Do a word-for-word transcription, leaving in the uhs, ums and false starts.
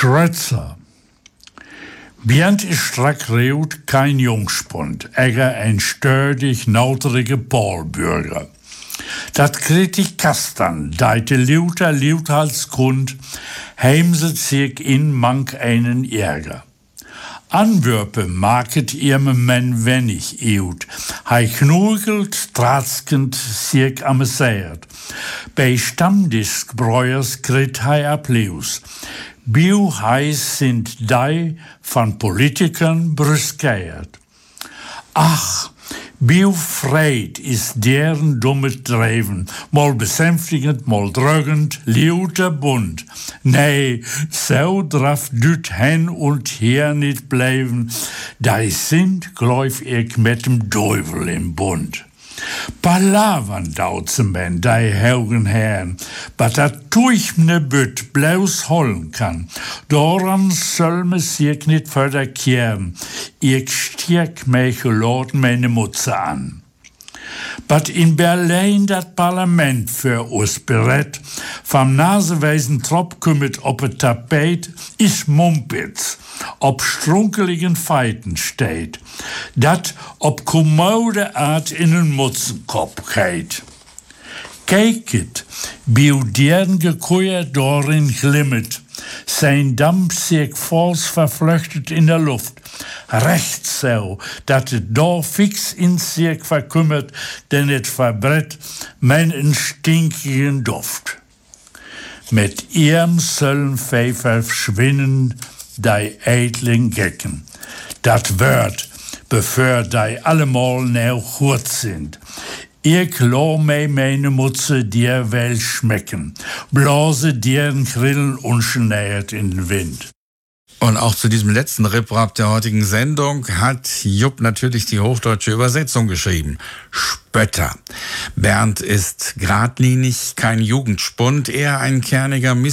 Schrötzer. Bernd ist strack reut kein Jungspund, eger ein stödig, nauterige Paulbürger. Dat kriegt ich Kastan, deite Luther Luthalsgrund, heimset sich in mank einen Ärger. Anwürpe market ihrem Men wenig eut, hei knurgelt, tratskend, sich amüsiert. Bei Stammdiskbreuers kriegt hei Applaus. Bio heiß sind dei von Politikern brüskiert. Ach, bio freit ist deren dummes Dreven, mal besänftigend, mal drückend, lauter bunt. Nee, so drauf düt hen und her nicht bleiben, dei sind, glaub ich, mit dem Teufel im Bund. Palavern dauzen men, dei heugen Herren, bat dat tuich ne büt bloß holen kann. Doran soll me sich nicht verkehren. Ich stieg mich laut meine Mutze an. Bat in Berlin dat Parlament für us berät, vom Naseweisen Trop kümmert op et Tapet, is Mumpitz, ob strunkeligen Feiten steht, dat ob kommode Art in den Mutzenkopf geht. Kijket, biuderen gekuier dorin glimmet, sein Dampf sich vals verflechtet in der Luft, recht so, dat het da fix in sich verkümmert, denn het verbrett meinen stinkigen Duft. Mit ihrem sollen Pfeifer verschwinden, dei eitling Gecken. Dat wird, bevor dei allemal neu gut sind. Ich lau mei meine Mutze dir wel schmecken, blase deren Grillen unschneiert in den Wind. Und auch zu diesem letzten Riprap der heutigen Sendung hat Jupp natürlich die hochdeutsche Übersetzung geschrieben. Spötter. Bernd ist geradlinig, kein Jugendspund, eher ein kerniger